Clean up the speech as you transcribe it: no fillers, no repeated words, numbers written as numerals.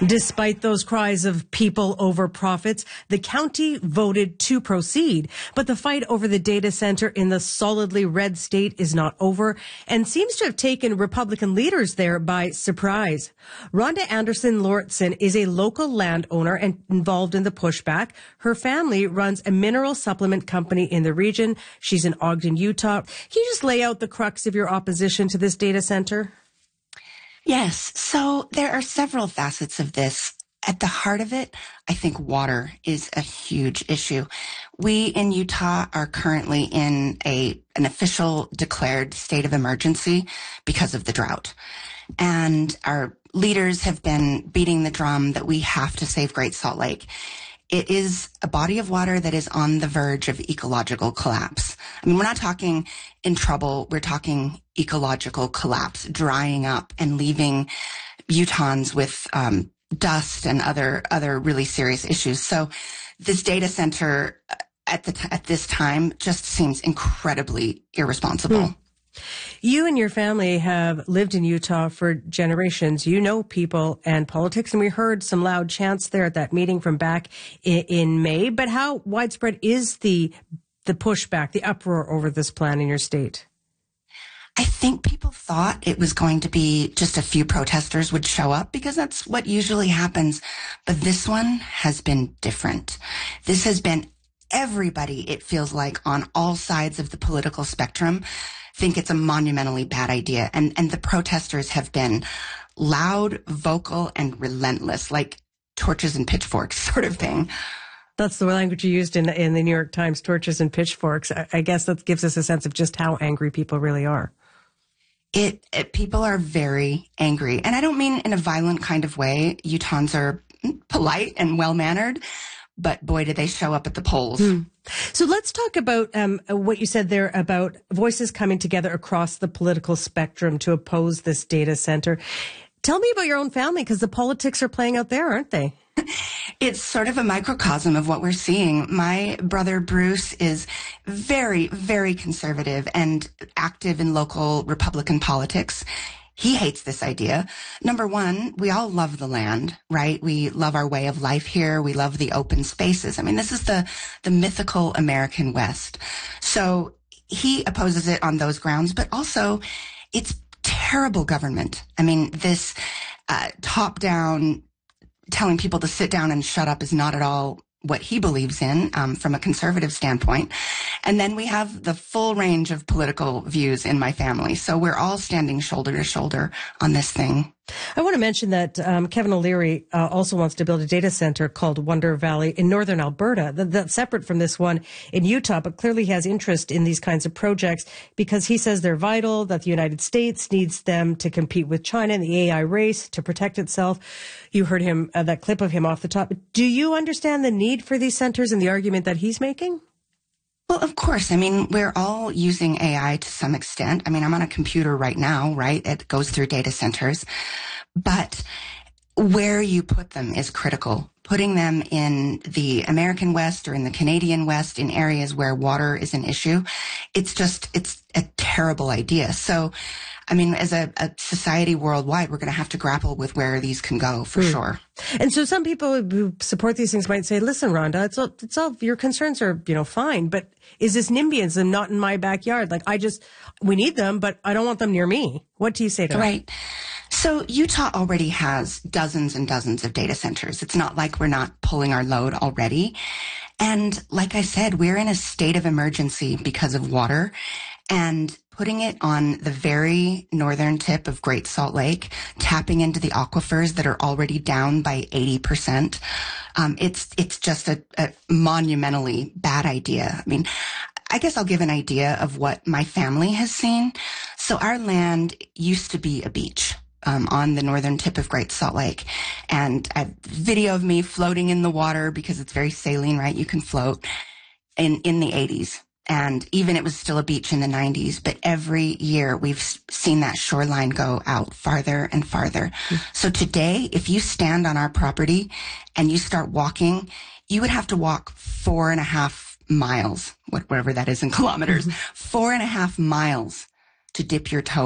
Despite those cries of people over profits, the county voted to proceed. But the fight over the data center in the solidly red state is not over and seems to have taken Republican leaders there by surprise. Rhonda Anderson-Lauritsen is a local landowner and involved in the pushback. Her family runs a mineral supplement company in the region. She's in Ogden, Utah. Can you just lay out the crux of your opposition to this data center? Yes. So there are several facets of this. At the heart of it, I think water is a huge issue. We in Utah are currently in an official declared state of emergency because of the drought. And our leaders have been beating the drum that we have to save Great Salt Lake. It is a body of water that is on the verge of ecological collapse. I mean, we're not talking in trouble. We're talking ecological collapse, drying up and leaving Utahns with dust and other really serious issues. So this data center at this time just seems incredibly irresponsible. You and your family have lived in Utah for generations. You know people and politics, and we heard some loud chants there at that meeting from back in May. But how widespread is the pushback, the uproar over this plan in your state? I think people thought it was going to be just a few protesters would show up because that's what usually happens. But this one has been different. This has been everybody, it feels like, on all sides of the political spectrum think it's a monumentally bad idea. And the protesters have been loud, vocal, and relentless, like torches and pitchforks sort of thing. That's the language you used in the New York Times, torches and pitchforks. I guess that gives us a sense of just how angry people really are. People are very angry. And I don't mean in a violent kind of way. Utahns are polite and well-mannered, but boy, did they show up at the polls. So let's talk about what you said there about voices coming together across the political spectrum to oppose this data center. Tell me about your own family, because the politics are playing out there, aren't they? It's sort of a microcosm of what we're seeing. My brother Bruce is very, very conservative and active in local Republican politics. He hates this idea. Number one, we all love the land, right? We love our way of life here. We love the open spaces. I mean, this is the mythical American West. So he opposes it on those grounds, but also it's terrible government. I mean, this top-down telling people to sit down and shut up is not at all what he believes in from a conservative standpoint. And then we have the full range of political views in my family. So we're all standing shoulder to shoulder on this thing. I want to mention that Kevin O'Leary also wants to build a data center called Wonder Valley in northern Alberta. That's separate from this one in Utah, but clearly he has interest in these kinds of projects because he says they're vital, that the United States needs them to compete with China in the AI race to protect itself. You heard him, that clip of him off the top. Do you understand the need for these centers and the argument that he's making? Well, of course. I mean, we're all using AI to some extent. I mean, I'm on a computer right now, right? It goes through data centers. But where you put them is critical. Putting them in the American West or in the Canadian West in areas where water is an issue, it's a terrible idea. So, I mean, as a society worldwide, we're going to have to grapple with where these can go for sure. And so some people who support these things might say, listen, Rhonda, it's all your concerns are, fine, but is this NIMBYism not in my backyard? Like, we need them, but I don't want them near me. What do you say to that? Right. So Utah already has dozens and dozens of data centers. It's not like we're not pulling our load already. And like I said, we're in a state of emergency because of water, and putting it on the very northern tip of Great Salt Lake, tapping into the aquifers that are already down by 80%. It's just a monumentally bad idea. I mean, I guess I'll give an idea of what my family has seen. So our land used to be a beach on the northern tip of Great Salt Lake. And I have video of me floating in the water because it's very saline, right? You can float in the 80s. And even it was still a beach in the 90s. But every year we've seen that shoreline go out farther and farther. So today, if you stand on our property and you start walking, you would have to walk 4.5 miles, whatever that is in kilometers, 4.5 miles to dip your toe